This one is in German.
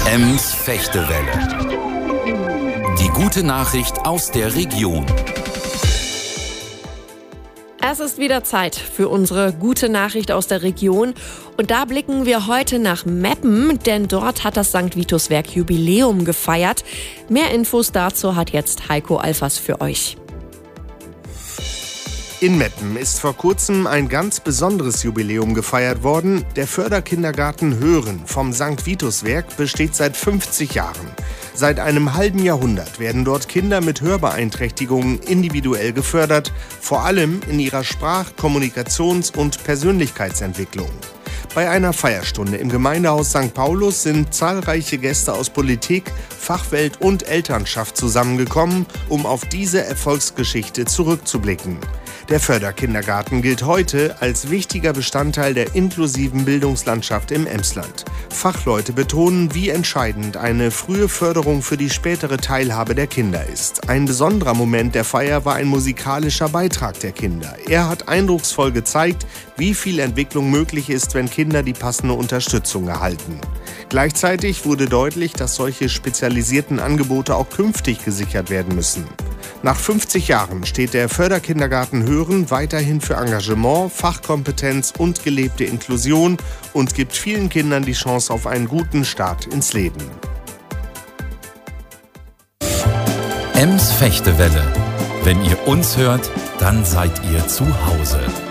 Ems Fechtewelle. Die gute Nachricht aus der Region. Es ist wieder Zeit für unsere gute Nachricht aus der Region. Und da blicken wir heute nach Meppen, denn dort hat das St. Vitus-Werk Jubiläum gefeiert. Mehr Infos dazu hat jetzt Heiko Alfers für euch. In Meppen ist vor kurzem ein ganz besonderes Jubiläum gefeiert worden. Der Förderkindergarten Hören vom St. Vitus-Werk besteht seit 50 Jahren. Seit einem halben Jahrhundert werden dort Kinder mit Hörbeeinträchtigungen individuell gefördert, vor allem in ihrer Sprach-, Kommunikations- und Persönlichkeitsentwicklung. Bei einer Feierstunde im Gemeindehaus St. Paulus sind zahlreiche Gäste aus Politik, Fachwelt und Elternschaft zusammengekommen, um auf diese Erfolgsgeschichte zurückzublicken. Der Förderkindergarten gilt heute als wichtiger Bestandteil der inklusiven Bildungslandschaft im Emsland. Fachleute betonen, wie entscheidend eine frühe Förderung für die spätere Teilhabe der Kinder ist. Ein besonderer Moment der Feier war ein musikalischer Beitrag der Kinder. Er hat eindrucksvoll gezeigt, wie viel Entwicklung möglich ist, wenn Kinder die passende Unterstützung erhalten. Gleichzeitig wurde deutlich, dass solche spezialisierten Angebote auch künftig gesichert werden müssen. Nach 50 Jahren steht der Förderkindergarten Hören weiterhin für Engagement, Fachkompetenz und gelebte Inklusion und gibt vielen Kindern die Chance auf einen guten Start ins Leben. Ems Fechtewelle. Wenn ihr uns hört, dann seid ihr zu Hause.